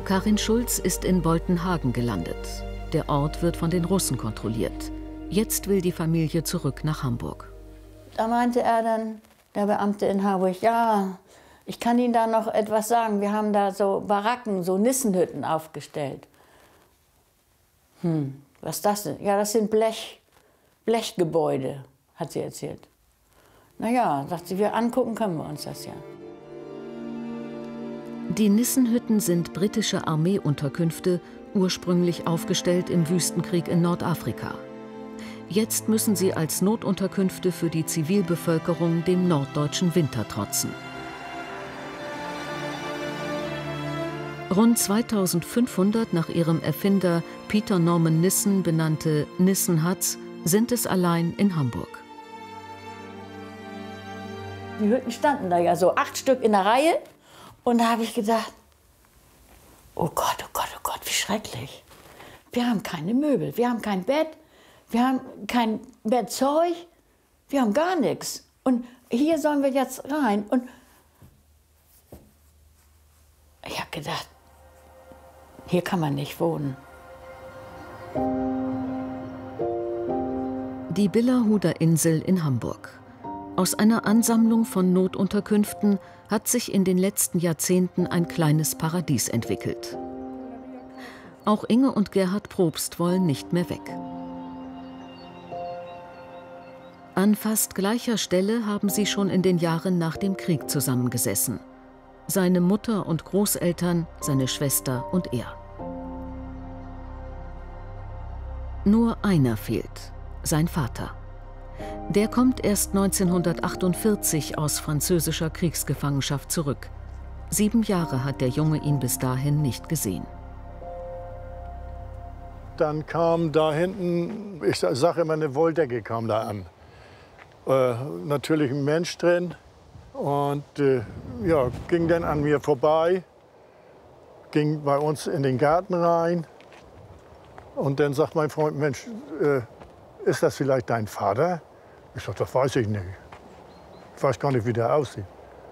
Karin Schulz ist in Boltenhagen gelandet. Der Ort wird von den Russen kontrolliert. Jetzt will die Familie zurück nach Hamburg. Da meinte er dann, der Beamte in Hamburg, ja, ich kann Ihnen da noch etwas sagen. Wir haben da so Baracken, so Nissenhütten aufgestellt. Was ist das denn? Ja, das sind Blechgebäude, hat sie erzählt. Na ja, sagt sie, wir angucken können wir uns das ja. Die Nissenhütten sind britische Armeeunterkünfte, ursprünglich aufgestellt im Wüstenkrieg in Nordafrika. Jetzt müssen sie als Notunterkünfte für die Zivilbevölkerung dem norddeutschen Winter trotzen. Rund 2500 nach ihrem Erfinder Peter Norman Nissen benannte Nissen-Huts sind es allein in Hamburg. Die Hütten standen da ja so 8 Stück in der Reihe. Und da habe ich gedacht, oh Gott, oh Gott, oh Gott, wie schrecklich. Wir haben keine Möbel, wir haben kein Bett, wir haben kein Bettzeug, wir haben gar nichts. Und hier sollen wir jetzt rein. Und ich habe gedacht, hier kann man nicht wohnen. Die Billerhuder Insel in Hamburg. Aus einer Ansammlung von Notunterkünften hat sich in den letzten Jahrzehnten ein kleines Paradies entwickelt. Auch Inge und Gerhard Probst wollen nicht mehr weg. An fast gleicher Stelle haben sie schon in den Jahren nach dem Krieg zusammengesessen. Seine Mutter und Großeltern, seine Schwester und er. Nur einer fehlt, sein Vater. Der kommt erst 1948 aus französischer Kriegsgefangenschaft zurück. 7 Jahre hat der Junge ihn bis dahin nicht gesehen. Dann kam da hinten, ich sage immer, eine Wolldecke kam da an. Natürlich ein Mensch drin und ja, ging dann an mir vorbei, ging bei uns in den Garten rein. Und dann sagt mein Freund, Mensch, ist das vielleicht dein Vater? Ich sage, das weiß ich nicht. Ich weiß gar nicht, wie der aussieht.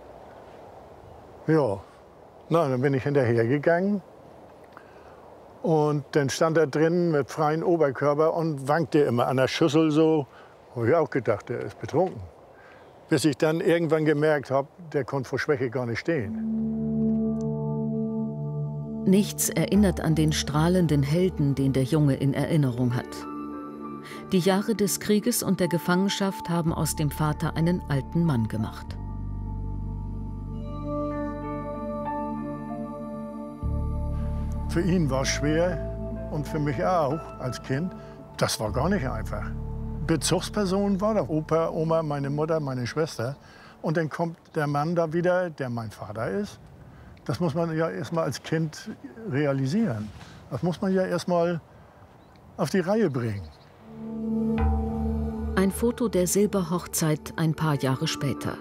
Ja, na, dann bin ich hinterhergegangen. Und dann stand er drin mit freiem Oberkörper und wankte immer an der Schüssel so. Habe ich auch gedacht, der ist betrunken. Bis ich dann irgendwann gemerkt habe, der konnte vor Schwäche gar nicht stehen. Nichts erinnert an den strahlenden Helden, den der Junge in Erinnerung hat. Die Jahre des Krieges und der Gefangenschaft haben aus dem Vater einen alten Mann gemacht. Für ihn war es schwer und für mich auch als Kind. Das war gar nicht einfach. Bezugsperson war der Opa, Oma, meine Mutter, meine Schwester. Und dann kommt der Mann da wieder, der mein Vater ist. Das muss man ja erst mal als Kind realisieren. Das muss man ja erst mal auf die Reihe bringen. Ein Foto der Silberhochzeit ein paar Jahre später.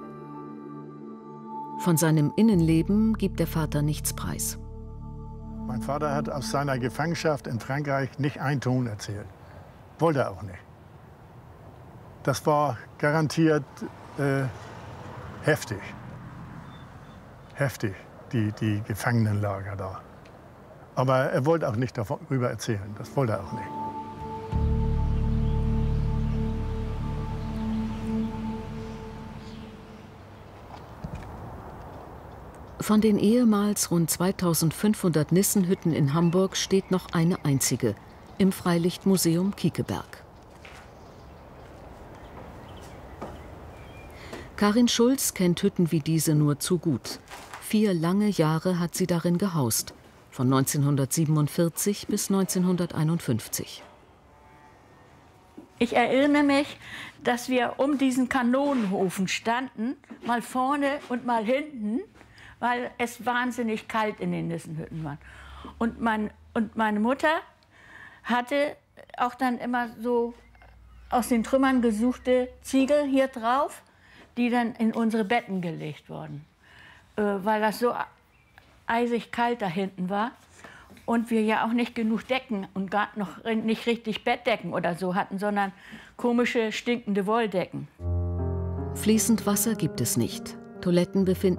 Von seinem Innenleben gibt der Vater nichts preis. Mein Vater hat aus seiner Gefangenschaft in Frankreich nicht einen Ton erzählt. Wollte er auch nicht. Das war garantiert heftig. Heftig, die Gefangenenlager da. Aber er wollte auch nicht darüber erzählen. Das wollte er auch nicht. Von den ehemals rund 2500 Nissenhütten in Hamburg steht noch eine einzige, im Freilichtmuseum Kiekeberg. Karin Schulz kennt Hütten wie diese nur zu gut. 4 lange Jahre hat sie darin gehaust, von 1947 bis 1951. Ich erinnere mich, dass wir um diesen Kanonenofen standen, mal vorne und mal hinten, weil es wahnsinnig kalt in den Nissenhütten war. Und meine Mutter hatte auch dann immer so aus den Trümmern gesuchte Ziegel hier drauf, die dann in unsere Betten gelegt wurden, weil das so eisig kalt da hinten war und wir ja auch nicht genug Decken und gar noch nicht richtig Bettdecken oder so hatten, sondern komische, stinkende Wolldecken. Fließend Wasser gibt es nicht. Toiletten befinden